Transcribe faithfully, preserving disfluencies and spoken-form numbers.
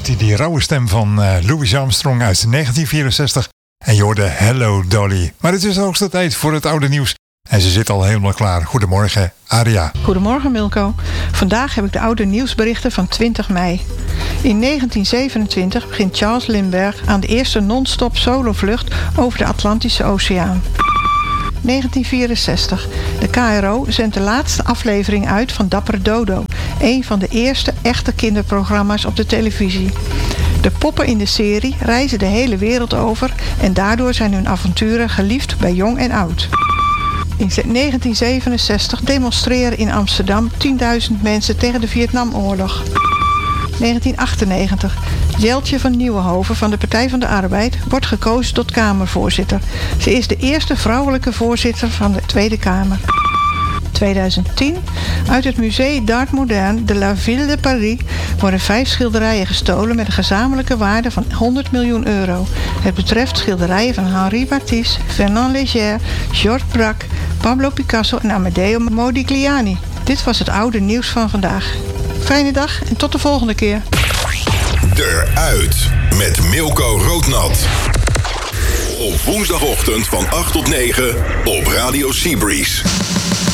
hoort hij die rauwe stem van uh, Louis Armstrong uit negentien vierenzestig. En je hoorde Hello Dolly. Maar het is de hoogste tijd voor het oude nieuws. En ze zit al helemaal klaar. Goedemorgen, Aria. Goedemorgen, Milko. Vandaag heb ik de oude nieuwsberichten van twintig mei. In negentien zevenentwintig begint Charles Lindbergh aan de eerste non-stop solovlucht over de Atlantische Oceaan. negentien vierenzestig. De K R O zendt de laatste aflevering uit van Dapper Dodo. Een van de eerste echte kinderprogramma's op de televisie. De poppen in de serie reizen de hele wereld over en daardoor zijn hun avonturen geliefd bij jong en oud. In negentien zevenenzestig demonstreren in Amsterdam tienduizend mensen tegen de Vietnamoorlog. negentien achtennegentig. Jeltje van Nieuwenhoven van de Partij van de Arbeid wordt gekozen tot Kamervoorzitter. Ze is de eerste vrouwelijke voorzitter van de Tweede Kamer. tweeduizend tien. Uit het Musée d'Art Moderne de la Ville de Paris worden vijf schilderijen gestolen met een gezamenlijke waarde van honderd miljoen euro. Het betreft schilderijen van Henri Matisse, Fernand Léger, Georges Braque, Pablo Picasso en Amedeo Modigliani. Dit was het oude nieuws van vandaag. Fijne dag en tot de volgende keer. Eruit met Milko Roodnat. Op woensdagochtend van acht tot negen op Radio Seabreeze.